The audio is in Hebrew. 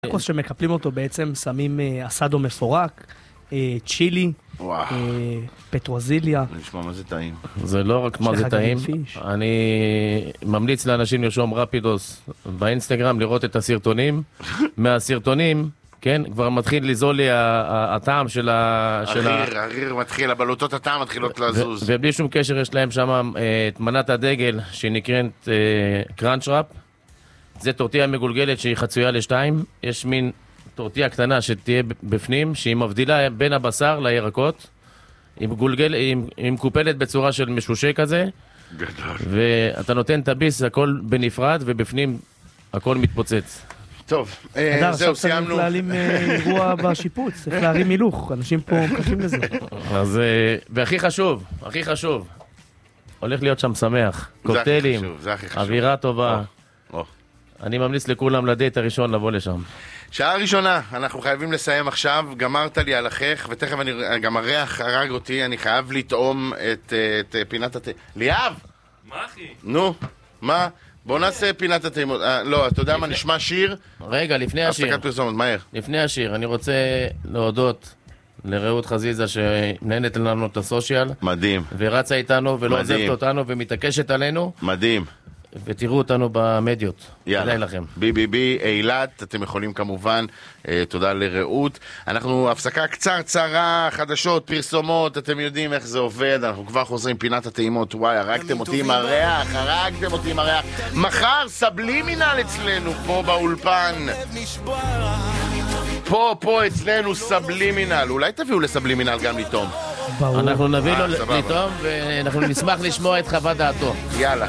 טאקוס שמקפלים אותו בעצם שמים אסדו מפורק, צ'ילי, פטרוזיליה. נשמע מה זה טעים. זה לא רק מה זה טעים, אני ממליץ לאנשים לרשום רפידוס באינסטגרם, לראות את הסרטונים. מהסרטונים, כן, כבר מתחיל לזול לי הטעם של הריר מתחיל, הבלוטות הטעם מתחילות לזוז. ובלי שום קשר יש להם שם את מנת הדגל שנקראת קראנץ' ראפ. זה טורטיה מגולגלת שהיא חצויה לשתיים. יש מין טורטיה קטנה שתהיה בפנים, שהיא מבדילה בין הבשר לירקות. היא מקופלת בצורה של משושה כזה. גדול. ואתה נותן את הביס, הכל בנפרד, ובפנים הכל מתפוצץ. טוב, זהו, סיימנו. צריך להעלים אירוע בשיפוץ, צריך להרים הילוך, אנשים פה קשים לזה. אז, והכי חשוב, הולך להיות שם שמח. קוקטיילים, אווירה טובה. אני ממליץ לכולם לדייט הראשון לבוא לשם. שעה ראשונה, אנחנו חייבים לסיים עכשיו, גמרת לי על החך, ותכף גם הריח הרג אותי, אני חייב לטעום את פינת ליאב! מה אחי? נו, מה? בוא נעשה פינת הטעימות. לא, אתה יודע מה, נשמע שיר? רגע, לפני השיר. הפסקת פרסומת, מהר. לפני השיר, אני רוצה להודות לרעות חזיזה שמנהלת לנו את הסושיאל. מדהים. ורצה איתנו ולא עוזבת אותנו ומתעקשת עלינו. מדהים. ותראו אותנו במדיות. יאללה. לכם. ביבי, אילת, אתם יכולים כמובן, תודה לרעות. אנחנו הפסקה קצרה, חדשות, פרסומות, אתם יודעים איך זה עובד, אנחנו כבר חוזרים פינת הטעימות. וואי, הרגתם אותי עם הריח, מחר סבלימינל אצלנו פה באולפן. פה אצלנו סבלימינל. אולי תביאו לסבלימינל גם לטעום. אנחנו נביא לו לטעום ואנחנו נשמח לשמוע את חוות דעתו. יאללה,